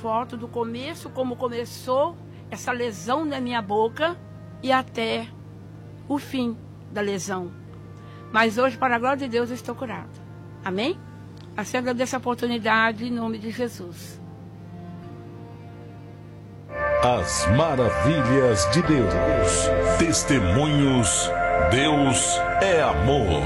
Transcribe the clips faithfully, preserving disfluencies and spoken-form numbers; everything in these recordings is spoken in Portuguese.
foto do começo, como começou essa lesão na minha boca e até o fim da lesão. Mas hoje, para a glória de Deus, eu estou curada. Amém? Assim agradeço a oportunidade em nome de Jesus. As maravilhas de Deus. Testemunhos. Deus é amor.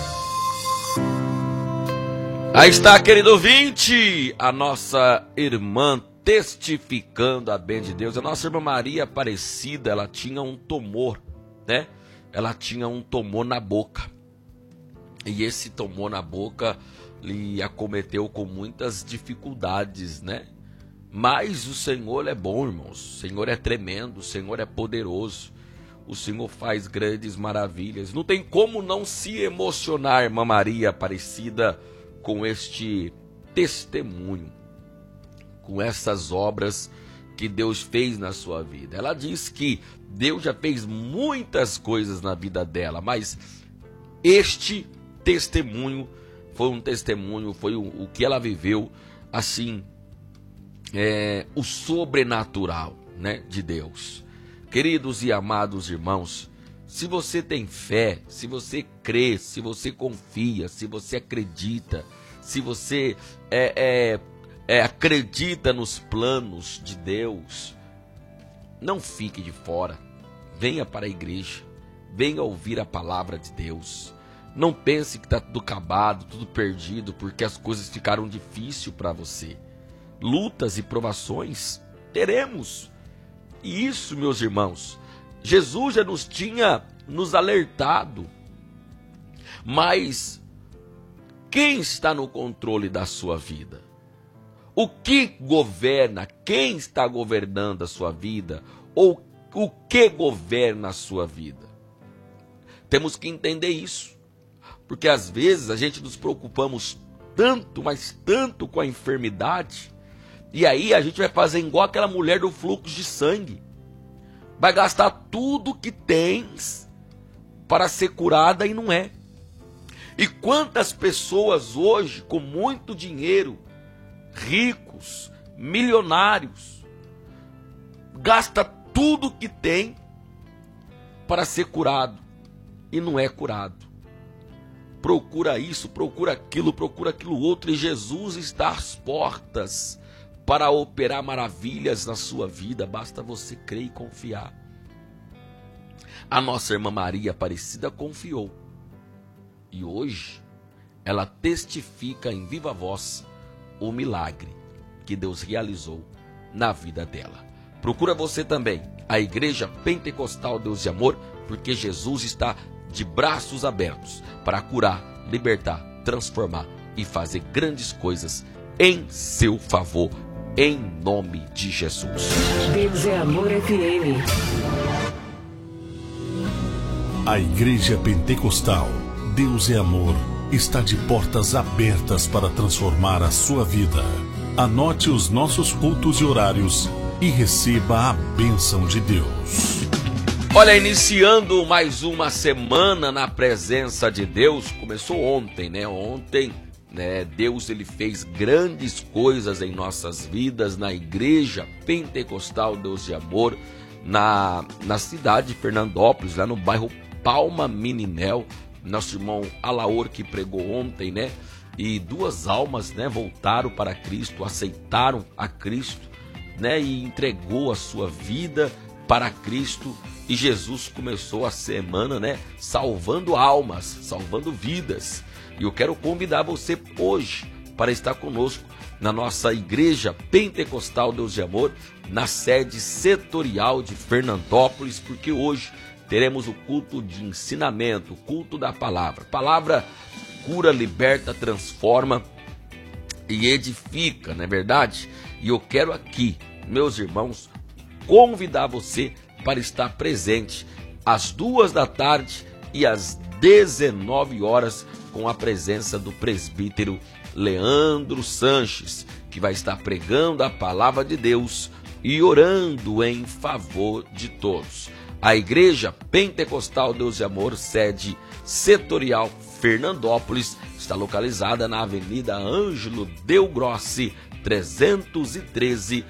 Aí está, querido ouvinte, a nossa irmã testificando a bênção de Deus. A nossa irmã Maria Aparecida, ela tinha um tumor, né? Ela tinha um tumor na boca. E esse tumor na boca lhe acometeu com muitas dificuldades, né? Mas o Senhor é bom, irmãos. O Senhor é tremendo, o Senhor é poderoso. O Senhor faz grandes maravilhas. Não tem como não se emocionar, irmã Maria Aparecida, com este testemunho, com essas obras que Deus fez na sua vida. Ela diz que Deus já fez muitas coisas na vida dela, mas este testemunho foi um testemunho, foi o, o que ela viveu, assim, é, o sobrenatural, né, de Deus. Queridos e amados irmãos, se você tem fé, se você crê, se você confia, se você acredita, se você é, é, é, acredita nos planos de Deus, não fique de fora. Venha para a igreja, venha ouvir a palavra de Deus. Não pense que está tudo acabado, tudo perdido, porque as coisas ficaram difíceis para você. Lutas e provações teremos. E isso, meus irmãos, Jesus já nos tinha nos alertado. Mas quem está no controle da sua vida? O que governa? Quem está governando a sua vida? Ou o que governa a sua vida? Temos que entender isso. Porque às vezes a gente nos preocupamos tanto, mas tanto com a enfermidade. E aí a gente vai fazer igual aquela mulher do fluxo de sangue. Vai gastar tudo que tens para ser curada e não é. E quantas pessoas hoje com muito dinheiro, ricos, milionários, gasta tudo que tem para ser curado e não é curado. Procura isso, procura aquilo, procura aquilo outro, e Jesus está às portas para operar maravilhas na sua vida. Basta você crer e confiar. A nossa irmã Maria Aparecida confiou. E hoje ela testifica em viva voz o milagre que Deus realizou na vida dela. Procura você também a Igreja Pentecostal Deus de Amor, porque Jesus está de braços abertos para curar, libertar, transformar e fazer grandes coisas em seu favor, em nome de Jesus. Deus é Amor F M. A Igreja Pentecostal Deus é Amor está de portas abertas para transformar a sua vida. Anote os nossos cultos e horários e receba a bênção de Deus. Olha, iniciando mais uma semana na presença de Deus. Começou ontem, né? Ontem, né? Deus ele fez grandes coisas em nossas vidas na Igreja Pentecostal Deus de Amor, na, na cidade de Fernandópolis, lá no bairro Palma Meninel. Nosso irmão Alaor que pregou ontem, né? E duas almas, né, voltaram para Cristo, aceitaram a Cristo, né? E entregou a sua vida para Cristo. E Jesus começou a semana, né, salvando almas, salvando vidas. E eu quero convidar você hoje para estar conosco na nossa Igreja Pentecostal Deus de Amor, na sede setorial de Fernandópolis, porque hoje teremos o culto de ensinamento, o culto da palavra. Palavra cura, liberta, transforma e edifica, não é verdade? E eu quero aqui, meus irmãos, convidar você para estar presente às duas da tarde e às dezenove horas com a presença do presbítero Leandro Sanches, que vai estar pregando a palavra de Deus e orando em favor de todos. A Igreja Pentecostal Deus de Amor, sede setorial Fernandópolis, está localizada na Avenida Ângelo Del Grossi, trezentos e treze,